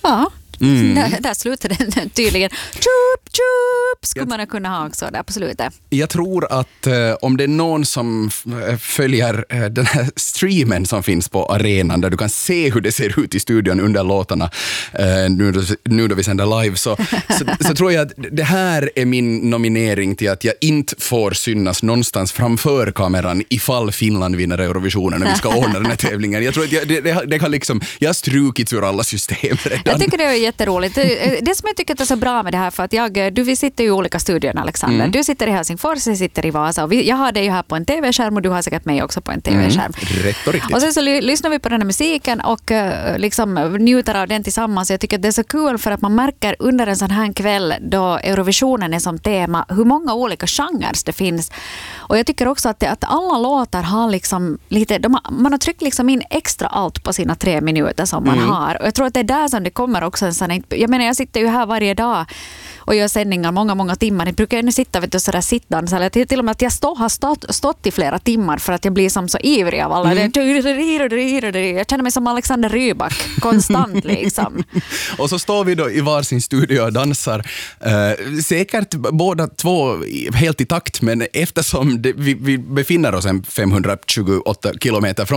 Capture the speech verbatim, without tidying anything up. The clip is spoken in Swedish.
Ja, Mm. där, där slutade den tydligen. Tjup, tjup skulle man kunna ha också där på slutet. Jag tror att eh, om det är någon som f- följer eh, den här streamen som finns på arenan där du kan se hur det ser ut i studion under låtarna eh, nu, då, nu då vi sänder live så, så, så tror jag att det här är min nominering till att jag inte får synas någonstans framför kameran ifall Finland vinner Eurovisionen och vi ska ordna den här tävlingen. Jag tror att jag, det, det, det har liksom, jag har strukits ur alla system redan. Jag tycker det är jätteroligt. Det, det som jag tycker är så bra med det här, för att jag, du, vi sitter ju i olika studion, Alexander. Mm. Du sitter i Helsingfors, jag sitter i Vasa och vi, jag har dig ju här på en tv-skärm och du har säkert mig också på en tv-skärm. Mm. Rätt och riktigt. Och sen så ly- lyssnar vi på den här musiken och uh, liksom njuter av den tillsammans. Jag tycker att det är så kul för att man märker under en sån här kväll då Eurovisionen är som tema hur många olika genrer det finns. Och jag tycker också att, det, att alla låtar har liksom lite, de har, man har tryckt liksom in extra allt på sina tre minuter som man Mm. har. Och jag tror att det är där som det kommer också en sån, jag menar jag sitter ju här varje dag och gör sändningar många, många timmar. Jag brukar ju nu sitta vet du, sådär sittande. Eller till, till och med att jag stå, har stått, stått i flera timmar för att jag blir som så ivrig av alla. Mm. Jag känner mig som Alexander Rybak konstant liksom. Och så står vi då i varsin studio och dansar. Eh, säkert båda två helt i takt, men eftersom det, vi, vi befinner oss en femhundratjugoåtta kilometer från